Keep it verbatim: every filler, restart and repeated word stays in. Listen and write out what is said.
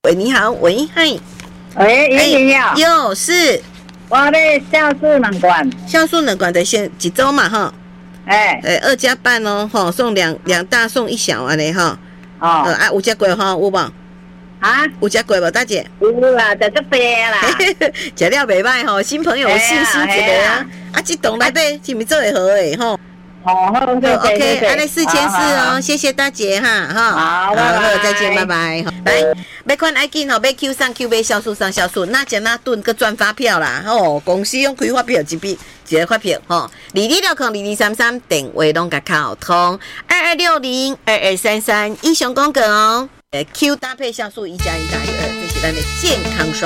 喂，你好，喂，嗨， 喂，姨你好， 有是， 我咧酵素两罐， 酵素两罐的先一周嘛哈， 哎， 诶，二加半哦，吼，送两两大送一小安尼哈， 哦， 呃啊，有食过哈，有无？ 啊， 有食过无，大姐？ 有啦，食足多啦， 食了袂歹吼，新朋友有信心一个啊，啊，这栋内底是毋是做会好诶吼？ 好好对对 OK， 对， 安尼四千四哦，谢谢大姐哈，哈， 好，拜拜， 再见，拜拜。来，要款爱紧吼，要 Q 上 Q 买销售上销售，那只那顿个赚发票啦，吼，公司用开发票一笔一个发票吼，二二六空二二三三电话拢甲敲通，二二六零二二三三以上广告哦，呃 Q 搭配销售一加一大于二，这是咱的健康双。